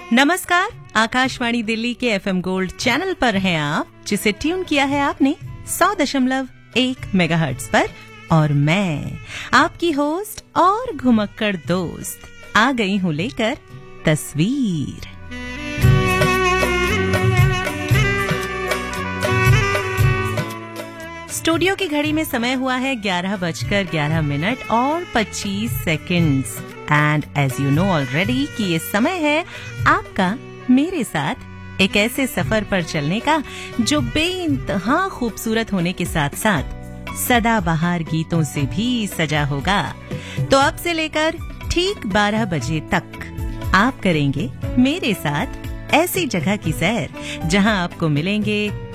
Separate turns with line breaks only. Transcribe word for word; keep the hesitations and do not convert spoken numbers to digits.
नमस्कार, आकाशवाणी दिल्ली के FM gold channel पर हैं आप, जिसे ट्यून किया है आपने सौ दशमलव एक मेगाहर्ट्ज पर। और मैं आपकी होस्ट और घुमक्कड़ दोस्त आ गई हूँ लेकर तस्वीर। स्टूडियो की घड़ी में समय हुआ है ग्यारह बजकर ग्यारह मिनट और पच्चीस seconds. And as you know already कि ये समय है आपका मेरे साथ एक ऐसे सफर पर चलने का जो बेइंतहा खूबसूरत होने के साथ साथ सदाबहार गीतों से भी सजा होगा। तो अब से लेकर ठीक बारह बजे तक आप करेंगे मेरे साथ ऐसी जगह की सैर जहां आपको मिलेंगे